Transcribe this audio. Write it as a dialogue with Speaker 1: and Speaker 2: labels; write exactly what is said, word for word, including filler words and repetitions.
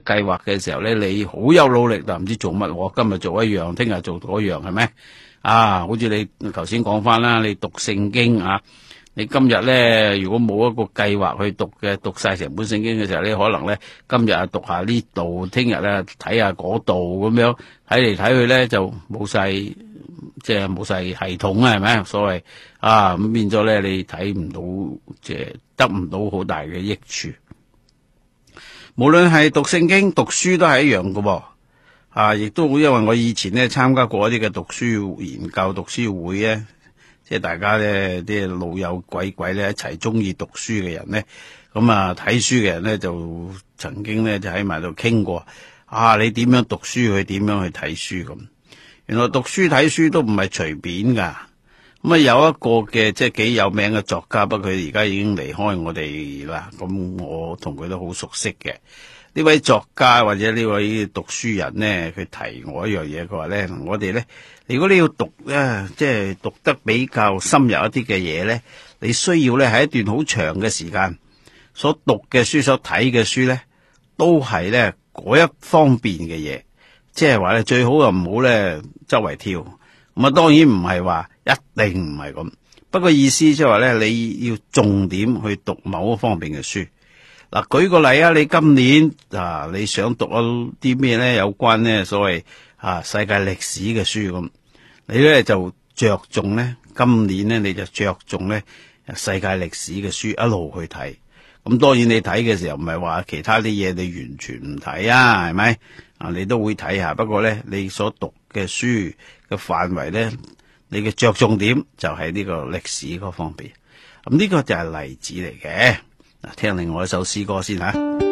Speaker 1: 計劃嘅時候咧，你好有努力，但唔知做乜，我今日做一樣，聽日做嗰樣，係咪？啊，好似你頭先講翻啦，你讀聖經啊，你今日咧如果冇一個計劃去讀嘅，讀晒成本聖經嘅時候，你可能咧今日啊讀下呢度，聽日咧睇下嗰度咁樣，睇嚟睇去咧就冇晒，即係冇晒系統啊，係咪？所謂啊，咁變咗咧，你睇唔到，即係得唔到好大嘅益處。無論係讀聖經、讀書都係一樣噶噃。啊，亦都因為我以前咧參加過一啲嘅讀書研究讀書會咧，即係大家咧啲老友鬼鬼咧一齊中意讀書嘅人咧，咁啊睇書嘅人咧就曾經咧就喺埋度傾過，啊你點樣讀書去點樣去睇書咁。原來讀書睇書都唔係隨便噶。咁啊有一個嘅即係幾有名嘅作家，不過佢而家已經離開我哋啦。咁我同佢都好熟悉嘅。呢位作家或者呢位讀書人呢，佢提我一樣嘢，佢話咧，我哋咧，如果你要讀咧，即係讀得比較深入一啲嘅嘢咧，你需要咧喺一段好長嘅時間所讀嘅書、所睇嘅書咧，都係咧嗰一方面嘅嘢，即係話咧最好又唔好咧周圍跳。咁啊，當然唔係話一定唔係咁，不過意思即係話咧，你要重點去讀某一方面嘅書。嗱，舉個例啊，你今年啊，你想讀一啲咩咧？有關咧所謂啊世界歷史嘅書咁，你咧就着重咧，今年咧你就着重咧世界歷史嘅書一路去睇。咁當然你睇嘅時候唔係話其他啲嘢你完全唔睇啊，係咪？啊，你都會睇下，不過咧你所讀嘅書嘅範圍咧，你嘅着重點就係呢個歷史嗰方面。咁呢個就係例子嚟嘅。聽另外一首詩歌先吓。